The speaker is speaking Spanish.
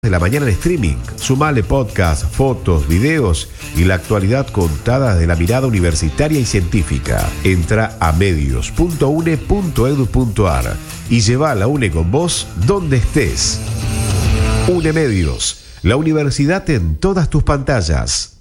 de la mañana en streaming. Sumale podcast, fotos, videos y la actualidad contada de la mirada universitaria y científica. Entra a medios.une.edu.ar y lleva a la UNE con vos donde estés. UNE Medios, la universidad en todas tus pantallas.